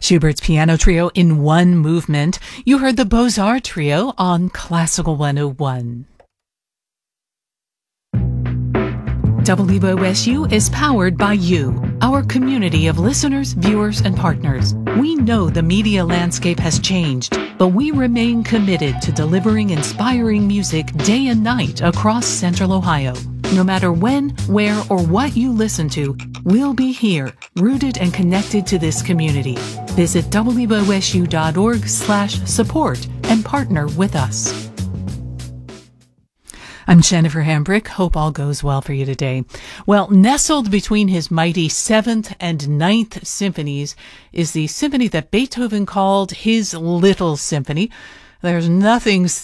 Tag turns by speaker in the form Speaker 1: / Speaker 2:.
Speaker 1: Schubert's Piano Trio in one movement. You heard the Beaux-Arts Trio on Classical 101. WOSU is powered by you, our community of listeners, viewers, and partners. We know the media landscape has changed, but we remain committed to delivering inspiring music day and night across Central Ohio. No matter when, where, or what you listen to, we'll be here, rooted and connected to this community. Visit wosu.org/support and partner with us. I'm Jennifer Hambrick. Hope all goes well for you today. Well, nestled between his mighty 7th and 9th symphonies is the symphony that Beethoven called his Little Symphony. There's nothing